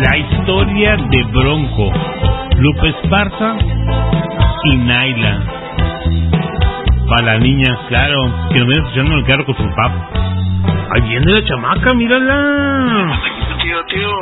La historia de Bronco, Lupe Esparza y Naila. Para la niña, claro, que nos viene escuchando en el carro con su papá. Ahí viene la chamaca, mírala. Tío.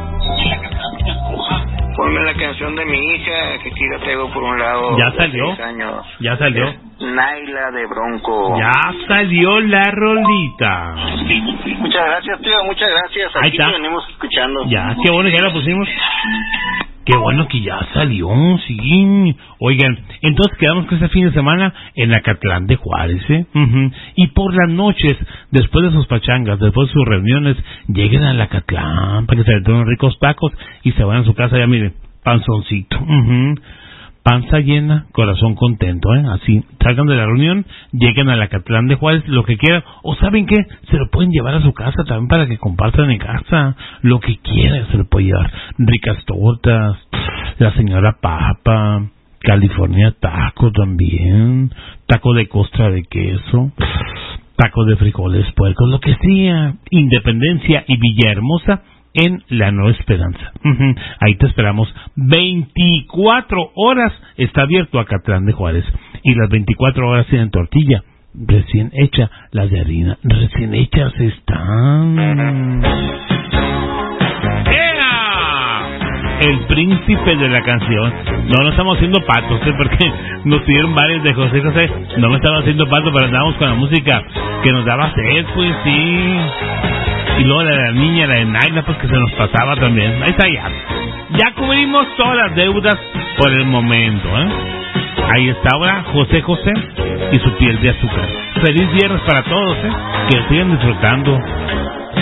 Ponme la canción de mi hija, que aquí la traigo por un lado. Ya salió. Ya salió. Naila de Bronco. Ya salió la rolita. Muchas gracias, tío, muchas gracias. Aquí te venimos escuchando. Ya, qué bueno que ya la pusimos. Qué bueno que ya salió, sí. Oigan, entonces quedamos con este fin de semana en Acatlán de Juárez, ¿eh? Y por las noches, después de sus pachangas, después de sus reuniones, lleguen a Acatlán para que se den unos ricos tacos y se vayan a su casa, ya miren, panzoncito. Panza llena, corazón contento, ¿eh? Así, salgan de la reunión, lleguen a Acatlán de Juárez, lo que quieran, o ¿saben qué? Se lo pueden llevar a su casa también para que compartan en casa, lo que quieran se lo puede llevar, ricas tortas, la señora papa, California taco también, taco de costra de queso, taco de frijoles puercos, lo que sea, Independencia y Villahermosa, en La Nueva Esperanza. Ahí te esperamos. 24 horas está abierto Acatlán de Juárez. Y las 24 horas tienen tortilla recién hecha. Las de harina recién hechas están. ¡Ea! El príncipe de la canción. No estamos haciendo patos, porque nos pidieron varios de José José. No me estaba haciendo patos, pero andábamos con la música que nos daba sed, pues sí. Y luego la niña, la de Naila, pues que se nos pasaba también. Ahí está ya. Ya cubrimos todas las deudas por el momento, ¿eh? Ahí está ahora José José y su piel de azúcar. Feliz viernes para todos, ¿eh? Que sigan disfrutando.